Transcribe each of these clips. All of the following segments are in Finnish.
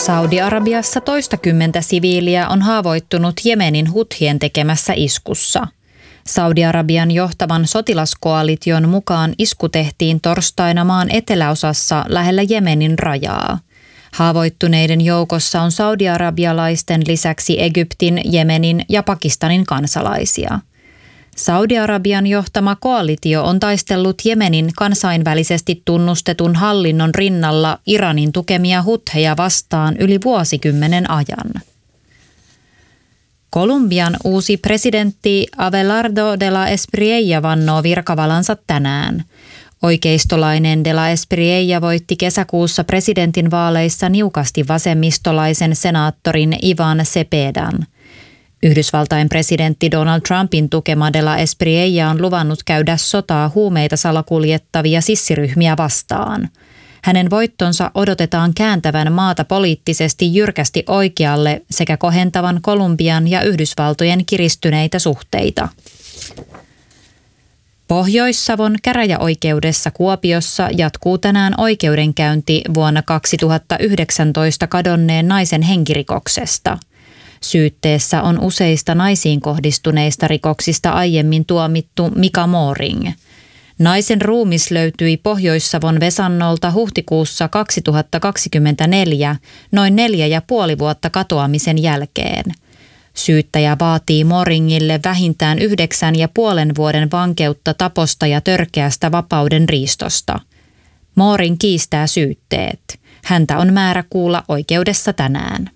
Saudi-Arabiassa toistakymmentä siviiliä on haavoittunut Jemenin huthien tekemässä iskussa. Saudi-Arabian johtavan sotilaskoalition mukaan isku tehtiin torstaina maan eteläosassa lähellä Jemenin rajaa. Haavoittuneiden joukossa on saudi-arabialaisten lisäksi Egyptin, Jemenin ja Pakistanin kansalaisia. Saudi-Arabian johtama koalitio on taistellut Jemenin kansainvälisesti tunnustetun hallinnon rinnalla Iranin tukemia hutheja vastaan yli vuosikymmenen ajan. Kolumbian uusi presidentti Abelardo de la Espriella vannoo virkavalansa tänään. Oikeistolainen de la Espriella voitti kesäkuussa presidentinvaaleissa niukasti vasemmistolaisen senaattorin Ivan Cepedan. Yhdysvaltain presidentti Donald Trumpin tukema de la Espriella on luvannut käydä sotaa huumeita salakuljettavia sissiryhmiä vastaan. Hänen voittonsa odotetaan kääntävän maata poliittisesti jyrkästi oikealle sekä kohentavan Kolumbian ja Yhdysvaltojen kiristyneitä suhteita. Pohjois-Savon käräjäoikeudessa Kuopiossa jatkuu tänään oikeudenkäynti vuonna 2019 kadonneen naisen henkirikoksesta. Syytteessä on useista naisiin kohdistuneista rikoksista aiemmin tuomittu Mika Mooring. Naisen ruumis löytyi Pohjois-Savon Vesannolta huhtikuussa 2024, noin 4,5 vuotta katoamisen jälkeen. Syyttäjä vaatii Mooringille vähintään 9,5 vuoden vankeutta taposta ja törkeästä vapauden riistosta. Mooring kiistää syytteet. Häntä on määrä kuulla oikeudessa tänään.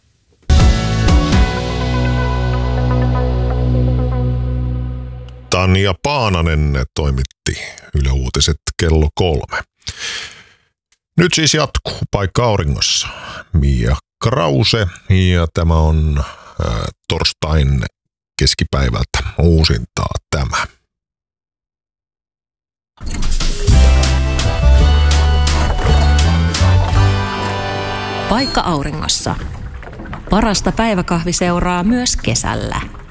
Tanja Paananen toimitti Yle Uutiset kello 3. Nyt siis jatkuu Paikka Auringossa. Mia Krause ja tämä on torstain keskipäivältä uusintaa tämä. Paikka Auringossa. Parasta päiväkahviseuraa myös kesällä.